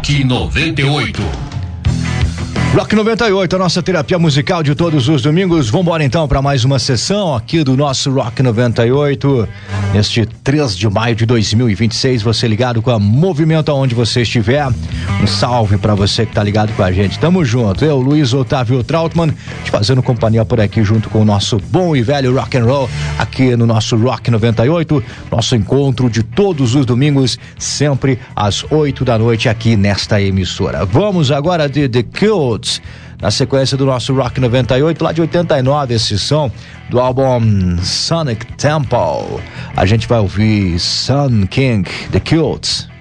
Rock 98. Rock 98, a nossa terapia musical de todos os domingos. Vambora então para mais uma sessão aqui do nosso Rock 98. Neste 3 de maio de 2026, você ligado com a Movimento aonde você estiver. Um salve para você que tá ligado com a gente. Tamo junto. Eu, Luiz Otávio Trautmann, te fazendo companhia por aqui junto com o nosso bom e velho rock and roll aqui no nosso Rock 98. Nosso encontro de todos os domingos, sempre às 8 da noite aqui nesta emissora. Vamos agora de The Cult. Na sequência do nosso Rock 98, lá de 89, esse som do álbum Sonic Temple. A gente vai ouvir Sun King, The Cult.